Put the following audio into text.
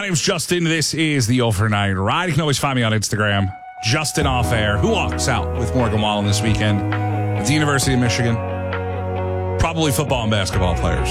name's Justin. This is the Overnight Ride. You can always find me on Instagram, Justin Off Air. Who walks out with Morgan Wallen this weekend at the University of Michigan? Probably football and basketball players.